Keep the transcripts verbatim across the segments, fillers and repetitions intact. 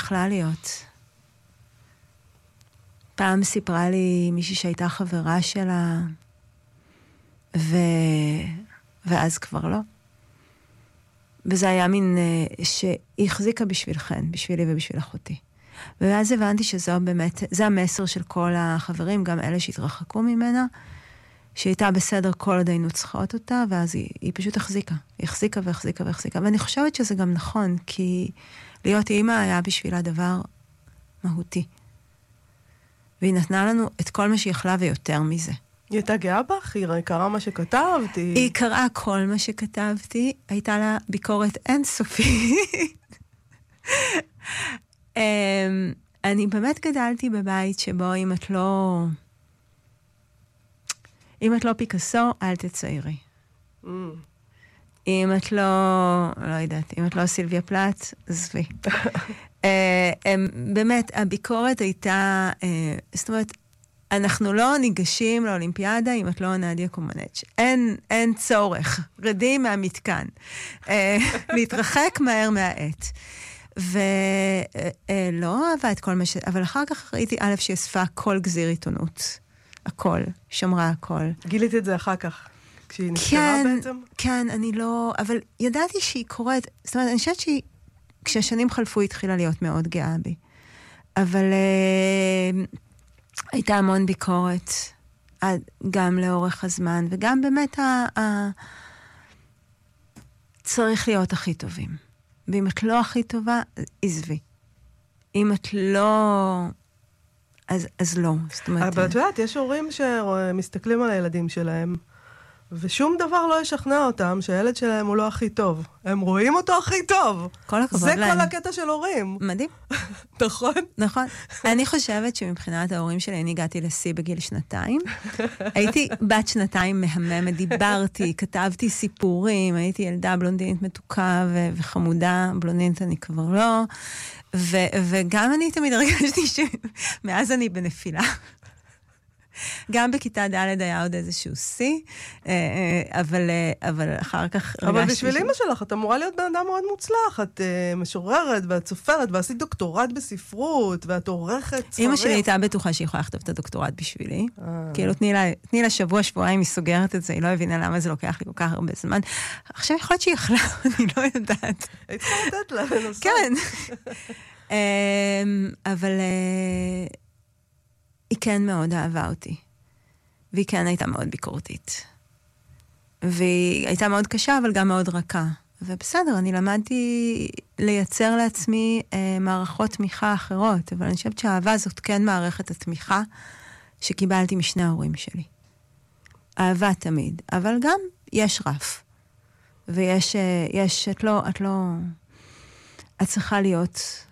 יכלה להיות. פעם סיפרה לי מישהי שהייתה חברה שלה, ו... ואז כבר לא. וזה היה מין שהיא החזיקה בשבילכן, בשבילי ובשביל אחותי. ואז הבנתי שזו באמת, זה המסר של כל החברים, גם אלה שהתרחקו ממנה, שהיא הייתה בסדר כל עוד היינו צריכות אותה, ואז היא, היא פשוט החזיקה. היא החזיקה והחזיקה והחזיקה. ואני חושבת שזה גם נכון, כי להיות אימא היה בשבילה דבר מהותי. והיא נתנה לנו את כל מה שהיא יכלה ויותר מזה. היא הייתה גאה בך? היא קראה מה שכתבת? היא, היא קראה כל מה שכתבתי. הייתה לה ביקורת אינסופית. אני באמת גדלתי בבית שבו אם את לא... אם את לא פיקאסו, אל תציירי. Mm. אם את לא... לא יודעת, אם את לא סילביה פלט, עזבי. uh, um, באמת, הביקורת הייתה... Uh, זאת אומרת, אנחנו לא ניגשים לאולימפיאדה אם את לא נדיה קומנץ'. אין, אין צורך. רדי מהמתקן. Uh, להתרחק מהר מהעת. ולא אהבה את כל מה ש... אבל אחר כך ראיתי א' שאספה כל גזיר עיתונות. הכל, שמרה הכל. גילית את זה אחר כך, כשהיא נפטרה בעצם? כן, אני לא... אבל ידעתי שהיא קוראת... זאת אומרת, אני חושבת שהיא... כשהשנים חלפו, היא התחילה להיות מאוד גאה בי. אבל uh, הייתה המון ביקורת, גם לאורך הזמן, וגם באמת ה... ה... צריך להיות הכי טובים. ואם את לא הכי טובה, עזבי. אם את לא... אז, אז לא. זאת אומרת... אבל את יודעת, יש הורים שמסתכלים על הילדים שלהם, ושום דבר לא ישכנע אותם שהילד שלהם הוא לא הכי טוב. הם רואים אותו הכי טוב. כל הכבוד זה להם. כל הקטע של הורים. מדהים. נכון? נכון. אני חושבת שמבחינת ההורים שלי, אני הגעתי לשיא בגיל שנתיים. הייתי בת שנתיים מהממת, דיברתי, כתבתי סיפורים, הייתי ילדה בלונדינית מתוקה ו- וחמודה, בלונדינית אני כבר לא. ו- וגם אני תמיד הרגשתי שמאז אני בנפילה. גם בכיתה ד' היה עוד איזשהו סי, אבל, אבל אחר כך... אבל בשביל אמא שלך, את אמורה להיות בן אדם מאוד מוצלח, את משוררת ואת סופרת, ועשית דוקטורט בספרות, ואת עורכת ספרים. אמא שלי הייתה בטוחה שהיא יכולה לכתוב את הדוקטורט בשבילי. כאילו, תני לה, תני לה שבוע, שבועיים, היא סוגרת את זה, היא לא הבינה למה זה לוקח לי כל כך הרבה זמן. עכשיו יכול להיות שהיא יכלה, אני לא יודעת. היית צריכה לתת לה, לנוסף. כן. אבל... היא כן מאוד אהבה אותי. והיא כן הייתה מאוד ביקורתית. והיא הייתה מאוד קשה, אבל גם מאוד רכה. ובסדר, אני למדתי לייצר לעצמי אה, מערכות תמיכה אחרות, אבל אני חושבת שהאהבה הזאת כן מערכת התמיכה שקיבלתי משני ההורים שלי. אהבה תמיד, אבל גם יש רף. ויש, אה, יש, את לא, את לא, את צריכה להיות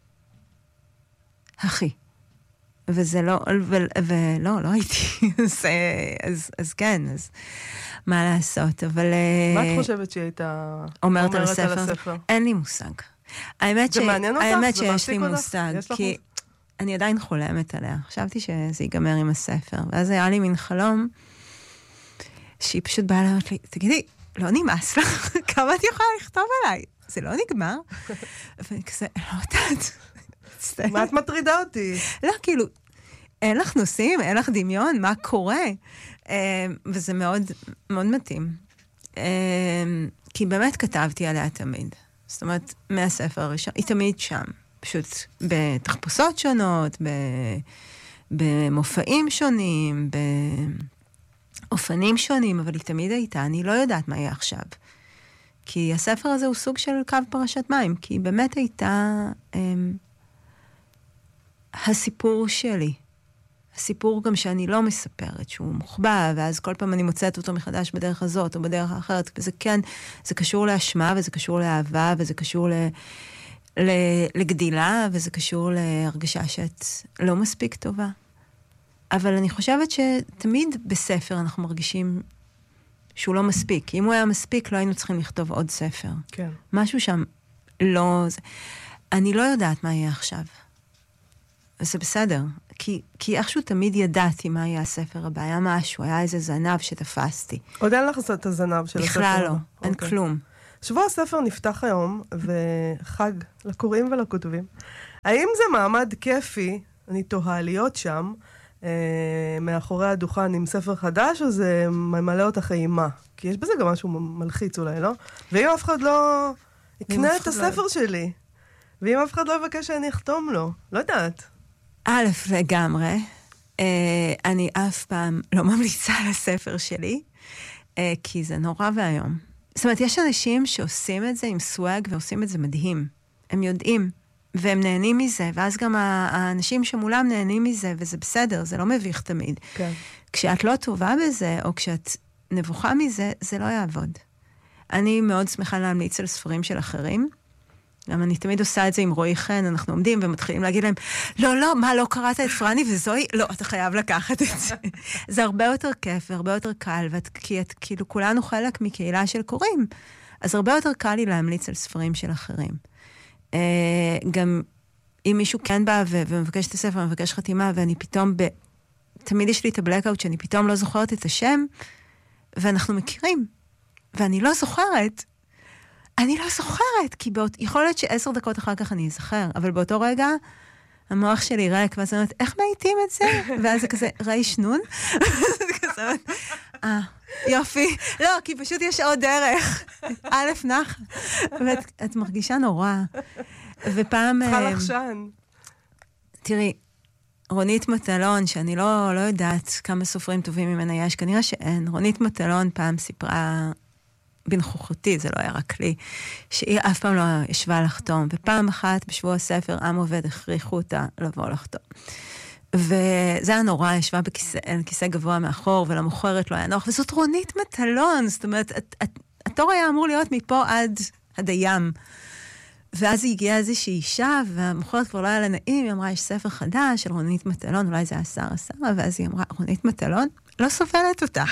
הכי. וזה לא, ו- ולא, לא הייתי, אז, אז, אז כן, אז מה לעשות, אבל... מה את חושבת שהיא הייתה אומרת על הספר? על הספר? אין לי מושג. האמת, ש... האמת שיש לי מושג, כי אני עדיין חולמת עליה. חשבתי שזה ייגמר עם הספר, ואז היה לי מין חלום, שהיא פשוט באה להראות לי, תגידי, לא נמאס לך? כמה את יכולה לכתוב עליי? זה לא נגמר? ואני כזה, לא יודעת... מה את מטרידה אותי? לא, כאילו, אין לך נושאים, אין לך דמיון, מה קורה? וזה מאוד, מאוד מתאים. כי באמת כתבתי עליה תמיד. זאת אומרת, מהספר הראשון, היא תמיד שם. פשוט בתחפושות שונות, במופעים שונים, באופנים שונים, אבל היא תמיד הייתה, אני לא יודעת מה יהיה עכשיו. כי הספר הזה הוא סוג של קו פרשת מים, כי היא באמת הייתה... הסיפור שלי, הסיפור גם שאני לא מספרת, שהוא מוחבא, ואז כל פעם אני מוצאת אותו מחדש בדרך הזאת או בדרך האחרת, וזה כן, זה קשור לאשמה, וזה קשור לאהבה, וזה קשור ל, ל, לגדילה, וזה קשור להרגשה שאת לא מספיק טובה. אבל אני חושבת שתמיד בספר אנחנו מרגישים שהוא לא מספיק. אם הוא היה מספיק, לא היינו צריכים לכתוב עוד ספר. כן. משהו שם לא... אני לא יודעת מה יהיה עכשיו. זה בסדר, כי, כי איכשהו תמיד ידעתי מה יהיה הספר הבא, היה משהו, היה איזה זנב שתפסתי. עוד אין לך את הזנב של הספר? בכלל לא, אין כלום. שבוע הספר נפתח היום, וחג לקוראים ולכותבים. האם זה מעמד כיפי, אני תוהה להיות שם, אה, מאחורי הדוכן עם ספר חדש, או זה ממלא אותך אימה? כי יש בזה גם משהו מלחיץ אולי, לא? ואם אף אחד לא יקנה את הספר שלי, ואם אף אחד לא יבקש שאני אחתום לו, לא יודעת. א', לגמרי. אה, אני אף פעם לא ממליצה על הספר שלי, אה, כי זה נורא והיום. זאת אומרת, יש אנשים שעושים את זה עם סוואג, ועושים את זה מדהים. הם יודעים, והם נהנים מזה, ואז גם האנשים שמולם נהנים מזה, וזה בסדר, זה לא מביך תמיד. כן. כשאת לא טובה בזה, או כשאת נבוכה מזה, זה לא יעבוד. אני מאוד שמחה להמליץ על ספרים של אחרים, גם אני תמיד עושה את זה עם רועי חן, אנחנו עומדים ומתחילים להגיד להם, לא, לא, מה, לא קראת את פרני וזוהי? לא, אתה חייב לקחת את זה. זה הרבה יותר כיף והרבה יותר קל, ואת, כי את, כאילו, כולנו חלק מקהילה של קוראים, אז הרבה יותר קל לי להמליץ על ספרים של אחרים. Uh, גם אם מישהו כן בא ו- ומבקש את הספר, מבקש חתימה, ואני פתאום, ב... תמיד יש לי את הבלקאוט שאני פתאום לא זוכרת את השם, ואנחנו מכירים, ואני לא זוכרת, אני לא זוכרת, כי באות... יכול להיות שעשר דקות אחר כך אני אזכר, אבל באותו רגע, המוח שלי ריק, ואז אני אומרת, איך מעיטים את זה? ואז זה כזה, ראי שנון? זה כזה, אה, יופי. לא, כי פשוט יש עוד דרך. א' נח. ואת מרגישה נורא. ופעם... צריכה לחשן. תראי, רונית מטלון, שאני לא, לא יודעת כמה סופרים טובים ממנה יש, כנראה שאין. רונית מטלון פעם סיפרה בנוכחותי, זה לא היה רק לי, שהיא אף פעם לא ישבה לחתום. ופעם אחת בשבוע הספר, עם עובד הכריחו אותה לבוא לחתום. וזה היה נורא, ישבה בכיסא, כיסא גבוה מאחור, ולמוכרת לא היה נוח, וזאת רונית מטלון, זאת אומרת, התור היה אמור להיות מפה עד הדים. ואז היא הגיעה איזושהי אישה, והמוכרת כבר לא היה לה נעים, היא אמרה, יש ספר חדש של רונית מטלון, אולי זה היה שרה שרה, ואז היא אמרה, רונית מטלון? לא סובלת אותה.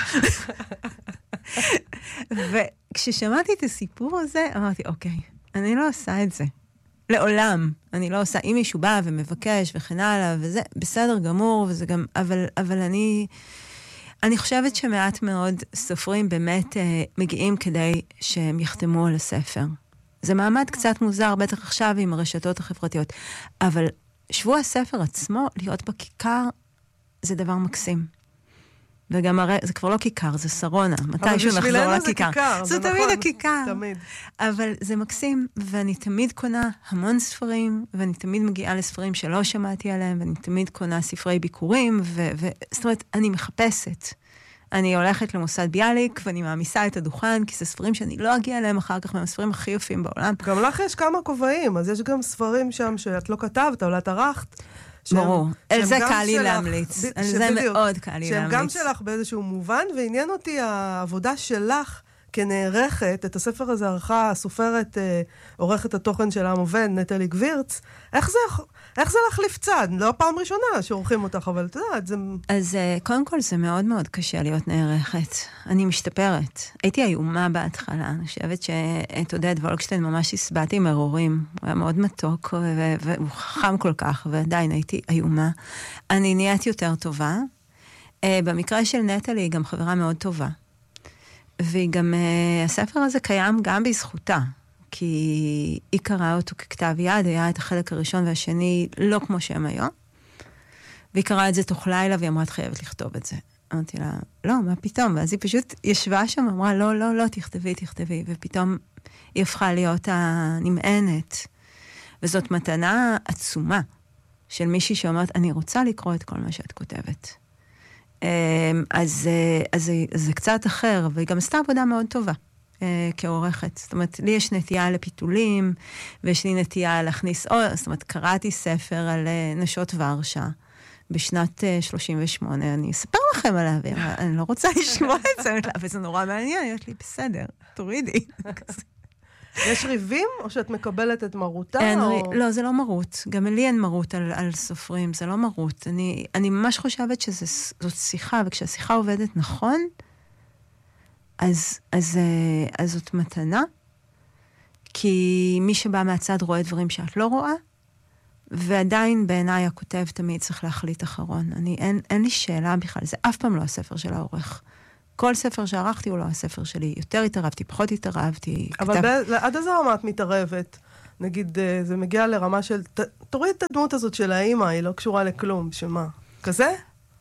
וכששמעתי את הסיפור הזה, אמרתי, אוקיי, אני לא עושה את זה. לעולם. אני לא עושה, אם מישהו בא ומבקש וכן הלאה, וזה בסדר גמור, וזה גם, אבל, אבל אני, אני חושבת שמעט מאוד סופרים באמת אה, מגיעים כדי שהם יחתמו על הספר. זה מעמד קצת מוזר, בטח עכשיו עם הרשתות החברתיות, אבל שבוע הספר עצמו, להיות בכיכר, זה דבר מקסים. וגם הרי, זה כבר לא כיכר, זה שרונה. מתישהו נחזור לכיכר. זה כיכר. זה תמיד נכון, הכיכר. תמיד. אבל זה מקסים, ואני תמיד קונה המון ספרים, ואני תמיד מגיעה לספרים שלא שמעתי עליהם, ואני תמיד קונה ספרי ביקורים, ו... ו... זאת אומרת, אני מחפשת. אני הולכת למוסד ביאליק, ואני מעמיסה את הדוכן, כי זה ספרים שאני לא אגיע אליהם אחר כך, והם הספרים הכי יפים בעולם. גם לך יש כמה כובעים, אז יש גם ספרים שם שאת לא כתבת, אולי את ערכת. ברור. על זה קל לי להמליץ. על זה מאוד קל לי להמליץ. שהם גם שלך באיזשהו מובן, ועניין אותי העבודה שלך כנערכת, את הספר הזה ערכה הסופרת, עורכת התוכן של עם עובד, נטלי גבירץ. איך זה, איך זה להחליף צד? לא פעם ראשונה שעורכים אותך, אבל את יודעת, זה... אז קודם כל זה מאוד מאוד קשה להיות נערכת. אני משתפרת. הייתי איומה בהתחלה. אני חושבת שאת עודד וולקשטיין ממש הסבעתי מרורים. הוא היה מאוד מתוק, והוא חכם כל כך, ועדיין הייתי איומה. אני נהייתי יותר טובה. במקרה של נטלי היא גם חברה מאוד טובה. והיא גם, הספר הזה קיים גם בזכותה, כי היא קראה אותו ככתב יד, היה את החלק הראשון והשני לא כמו שהם היום, והיא קראה את זה תוך לילה, והיא אמרה, את חייבת לכתוב את זה. אמרתי לה, לא, מה פתאום? ואז היא פשוט ישבה שם, אמרה, לא, לא, לא, תכתבי, תכתבי, ופתאום היא הפכה להיות הנמענת, וזאת מתנה עצומה של מישהי שאומרת, אני רוצה לקרוא את כל מה שאת כותבת. אז, אז, אז זה קצת אחר, והיא גם עשתה עבודה מאוד טובה כעורכת. זאת אומרת, לי יש נטייה לפיתולים, ויש לי נטייה להכניס, או, זאת אומרת, קראתי ספר על נשות ורשה, בשנת שלושים ושמונה, אני אספר לכם עליו, אני לא רוצה לשמוע את זה, אבל זה נורא מעניין, יש לי בסדר, תורידי. יש ריבים, או שאת מקבלת את מרותה? אין, או... לא, זה לא מרות. גם לי אין מרות על, על סופרים, זה לא מרות. אני, אני ממש חושבת שזאת שיחה, וכשהשיחה עובדת נכון, אז, אז, אז זאת מתנה, כי מי שבא מהצד רואה דברים שאת לא רואה, ועדיין בעיניי הכותב תמיד צריך להחליט אחרון. אני, אין, אין לי שאלה בכלל, זה אף פעם לא הספר של העורך. כל ספר שערכתי הוא לא הספר שלי. יותר התערבתי, פחות התערבתי. אבל כתב... עד איזה רמה את מתערבת? נגיד, זה מגיע לרמה של, ת, תוריד את הדמות הזאת של האמא, היא לא קשורה לכלום, שמה? כזה?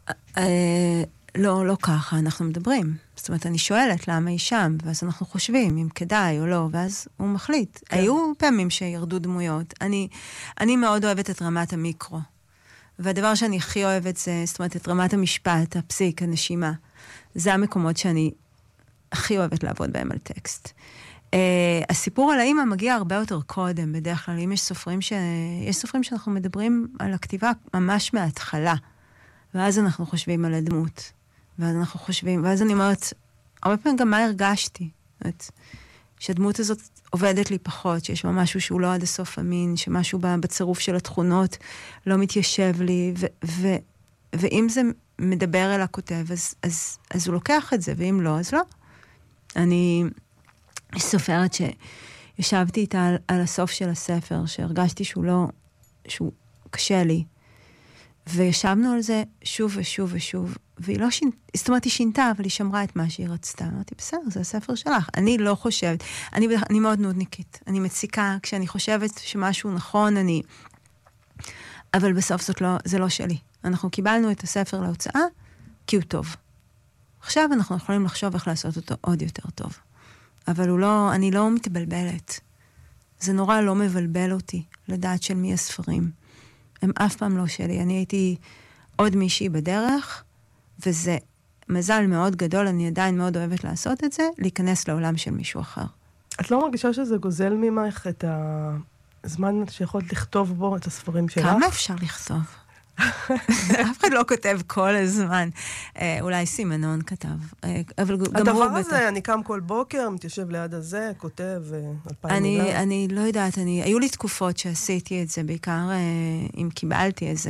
לא, לא ככה, אנחנו מדברים. זאת אומרת, אני שואלת למה היא שם, ואז אנחנו חושבים אם כדאי או לא, ואז הוא מחליט. כן. היו פעמים שירדו דמויות. אני, אני מאוד אוהבת את רמת המיקרו. והדבר שאני הכי אוהבת זה, זאת אומרת, את רמת המשפט, הפסיק, הנשימה. זה המקומות שאני הכי אוהבת לעבוד בהם על טקסט. Uh, הסיפור על האמא מגיע הרבה יותר קודם, בדרך כלל. אם יש סופרים ש... יש סופרים שאנחנו מדברים על הכתיבה ממש מההתחלה. ואז אנחנו חושבים על הדמות. ואז אנחנו חושבים, ואז אני אומרת, הרבה פעמים גם מה הרגשתי. זאת, שהדמות הזאת עובדת לי פחות, שיש בה משהו שהוא לא עד הסוף אמין, שמשהו בצירוף של התכונות לא מתיישב לי, ו, ו, ואם זה מדבר אל הכותב, אז, אז, אז הוא לוקח את זה, ואם לא, אז לא. אני סופרת שישבתי איתה על, על הסוף של הספר, שהרגשתי שהוא לא, שהוא קשה לי, וישבנו על זה שוב ושוב ושוב, והיא לא שינתה, זאת אומרת, היא שינתה, אבל היא שמרה את מה שהיא רצתה. אמרתי, בסדר, זה הספר שלך. אני לא חושבת, אני, אני מאוד נודניקית. אני מציקה, כשאני חושבת שמשהו נכון, אני... אבל בסוף זאת לא, זה לא שלי. אנחנו קיבלנו את הספר להוצאה, כי הוא טוב. עכשיו אנחנו יכולים לחשוב איך לעשות אותו עוד יותר טוב. אבל הוא לא, אני לא מתבלבלת. זה נורא לא מבלבל אותי, לדעת של מי הספרים. הם אף פעם לא שלי. אני הייתי עוד מישהי בדרך, וזה מזל מאוד גדול, אני עדיין מאוד אוהבת לעשות את זה, להיכנס לעולם של מישהו אחר. את לא מרגישה שזה גוזל ממך את הזמן שיכולת לכתוב בו את הספרים שלך? כמה אפשר לכתוב? אף אחד לא כותב כל הזמן. אולי סימנון כתב. אבל גם הדבר הזה, אני קם כל בוקר, מתיישב ליד הזה, כותב אלפיים מילה. אני לא יודעת, היו לי תקופות שעשיתי את זה, בעיקר אם קיבלתי איזה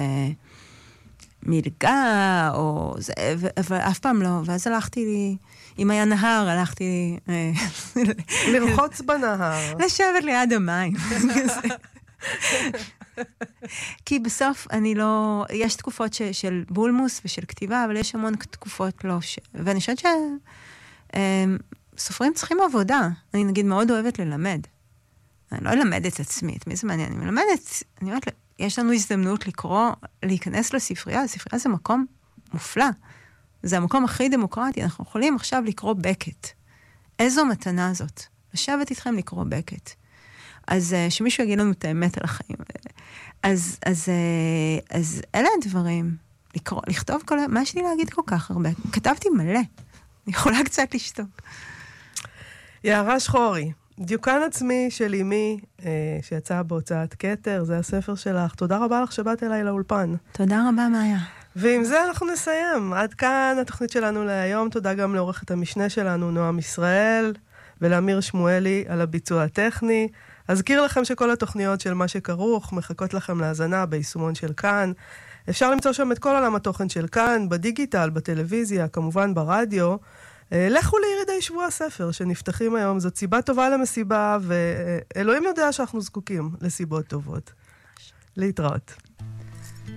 מלגה, או זה, אבל אף פעם לא. ואז הלכתי לי, אם היה נהר, הלכתי לי... לרחוץ בנהר. לשבת ליד המים. כי בסוף אני לא... יש תקופות ש, של בולמוס ושל כתיבה, אבל יש המון תקופות לא. ש... ואני חושבת שסופרים צריכים עבודה. אני נגיד מאוד אוהבת ללמד. אני לא אלמד את עצמי, את מי זה מעניין? אני מלמדת, אני אומרת, יש לנו הזדמנות לקרוא, להיכנס לספרייה. הספרייה זה מקום מופלא. זה המקום הכי דמוקרטי. אנחנו יכולים עכשיו לקרוא בקט. איזו מתנה זאת? לשבת איתכם לקרוא בקט. אז שמישהו יגיד לנו את האמת על החיים. אז, אז, אז אלה הדברים. לקרוא, לכתוב כל... מה יש לי להגיד כל כך הרבה? כתבתי מלא. אני יכולה קצת לשתוק. יערה שחורי, דיוקן עצמי של אמי, אה, שיצא בהוצאת כתר, זה הספר שלך. תודה רבה לך שבאת אליי לאולפן. תודה רבה, מאיה. ועם זה אנחנו נסיים. עד כאן התוכנית שלנו להיום. תודה גם לעורכת המשנה שלנו, נועם ישראל, ולאמיר שמואלי על הביצוע הטכני. אזכיר לכם שכל התוכניות של מה שכרוך מחכות לכם להזנה ביישומון של כאן. אפשר למצוא שם את כל עולם התוכן של כאן, בדיגיטל, בטלוויזיה, כמובן ברדיו. לכו לירידי שבוע הספר שנפתחים היום. זאת סיבה טובה למסיבה, ואלוהים יודע שאנחנו זקוקים לסיבות טובות. להתראות.